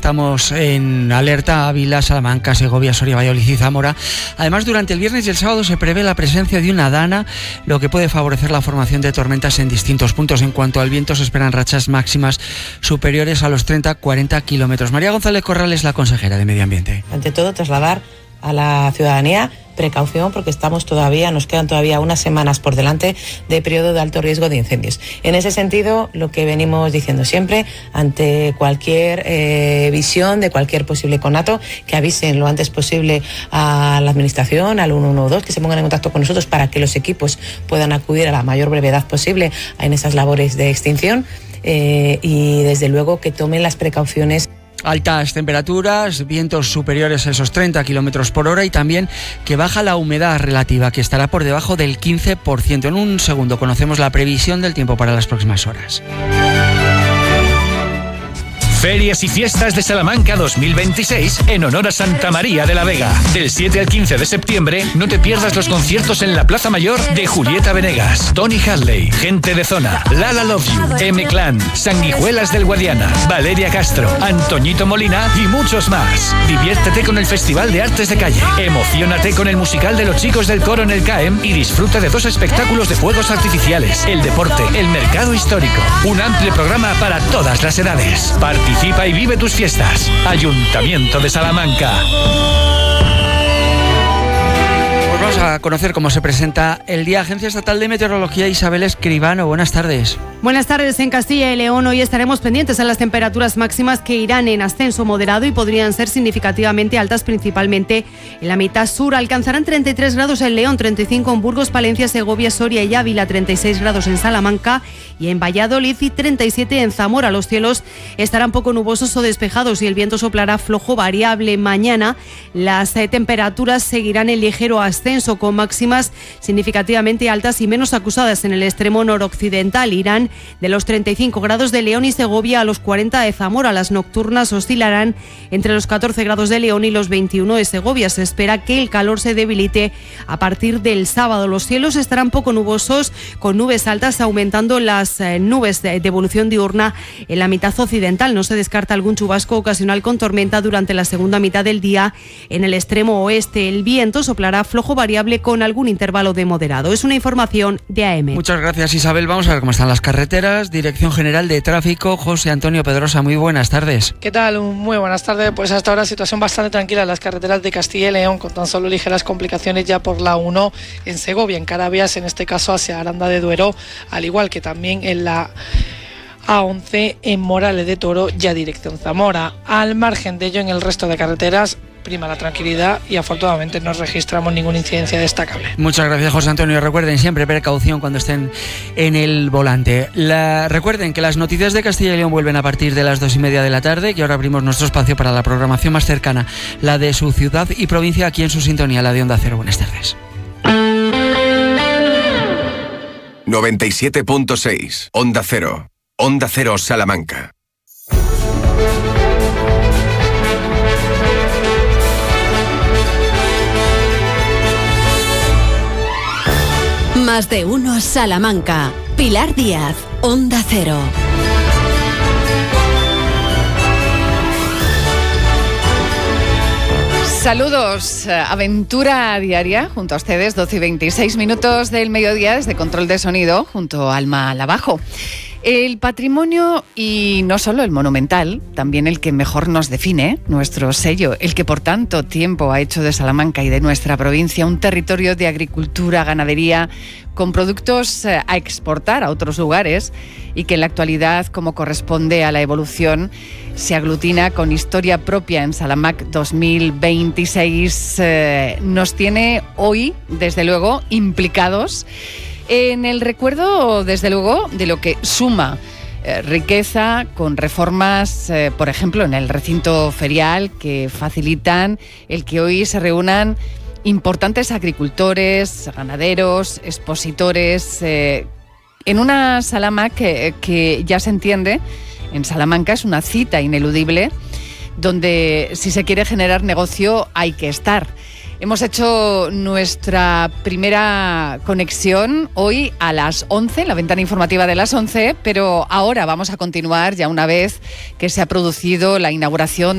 estamos en alerta Ávila, Salamanca, Segovia, Soria, Valladolid y Zamora. Además, durante el viernes y el sábado se prevé la presencia de una dana, lo que puede favorecer la formación de tormentas en distintos puntos. En cuanto al viento, se esperan rachas máximas superiores a los 30-40 kilómetros. María González Corral es la consejera de Medio Ambiente. Ante todo, trasladar a la ciudadanía precaución, porque nos quedan todavía unas semanas por delante de periodo de alto riesgo de incendios. En ese sentido, lo que venimos diciendo siempre, ante cualquier visión de cualquier posible conato, que avisen lo antes posible a la administración, al 112, que se pongan en contacto con nosotros para que los equipos puedan acudir a la mayor brevedad posible en esas labores de extinción y desde luego que tomen las precauciones. Altas temperaturas, vientos superiores a esos 30 kilómetros por hora y también que baja la humedad relativa, que estará por debajo del 15%. En un segundo conocemos la previsión del tiempo para las próximas horas. Ferias y Fiestas de Salamanca 2026 en honor a Santa María de la Vega. Del 7 al 15 de septiembre no te pierdas los conciertos en la Plaza Mayor de Julieta Venegas, Tony Hadley, Gente de Zona, Lala Love You, M-Clan, Sanguijuelas del Guadiana, Valeria Castro, Antoñito Molina y muchos más. Diviértete con el Festival de Artes de Calle, emociónate con el musical de los chicos del coro en el CAEM y disfruta de 2 espectáculos de fuegos artificiales, el deporte, el mercado histórico. Un amplio programa para todas las edades. Participa y vive tus fiestas. Ayuntamiento de Salamanca. Pues vamos a conocer cómo se presenta el día. Agencia Estatal de Meteorología, Isabel Escribano. Buenas tardes. Buenas tardes. En Castilla y León hoy estaremos pendientes a las temperaturas máximas que irán en ascenso moderado y podrían ser significativamente altas, principalmente en la mitad sur. Alcanzarán 33 grados en León, 35 en Burgos, Palencia, Segovia, Soria y Ávila, 36 grados en Salamanca y en Valladolid y 37 en Zamora. Los cielos estarán poco nubosos o despejados y el viento soplará flojo variable. Mañana las temperaturas seguirán en ligero ascenso, con máximas significativamente altas y menos acusadas en el extremo noroccidental. Irán de los 35 grados de León y Segovia a los 40 de Zamora. Las nocturnas oscilarán entre los 14 grados de León y los 21 de Segovia. Se espera que el calor se debilite a partir del sábado. Los cielos estarán poco nubosos, con nubes altas, aumentando las nubes de evolución diurna en la mitad occidental. No se descarta algún chubasco ocasional con tormenta durante la segunda mitad del día en el extremo oeste. El viento soplará flojo variable con algún intervalo de moderado. Es una información de AM. Muchas gracias, Isabel. Vamos a ver cómo están las carreteras. Dirección General de Tráfico, José Antonio Pedrosa, muy buenas tardes. ¿Qué tal? Muy buenas tardes. Pues hasta ahora situación bastante tranquila en las carreteras de Castilla y León, con tan solo ligeras complicaciones ya por la 1 en Segovia, en Carabias, en este caso hacia Aranda de Duero, al igual que también en la A11 en Morales de Toro, ya dirección Zamora. Al margen de ello, en el resto de carreteras prima la tranquilidad y afortunadamente no registramos ninguna incidencia destacable. Muchas gracias, José Antonio. Recuerden siempre precaución cuando estén en el volante. Recuerden que las noticias de Castilla y León vuelven a partir de las 2:30 de la tarde, que ahora abrimos nuestro espacio para la programación más cercana, la de su ciudad y provincia, aquí en su sintonía, la de Onda Cero. Buenas tardes. 97.6 Onda Cero. Onda Cero Salamanca. Más de uno Salamanca. Pilar Díaz, Onda Cero. Saludos, aventura diaria junto a ustedes, 12:26 del mediodía desde Control de Sonido junto a Alma Lavajo. El patrimonio, y no solo el monumental, también el que mejor nos define, nuestro sello, el que por tanto tiempo ha hecho de Salamanca y de nuestra provincia un territorio de agricultura, ganadería, con productos a exportar a otros lugares y que en la actualidad, como corresponde a la evolución, se aglutina con historia propia en Salamac 2026, nos tiene hoy, desde luego, implicados en el recuerdo, desde luego, de lo que suma riqueza con reformas, por ejemplo, en el recinto ferial, que facilitan el que hoy se reúnan importantes agricultores, ganaderos, expositores, en una Salamac que ya se entiende, en Salamanca es una cita ineludible, donde si se quiere generar negocio hay que estar. Hemos hecho nuestra primera conexión hoy a las 11, la ventana informativa de las 11, pero ahora vamos a continuar ya una vez que se ha producido la inauguración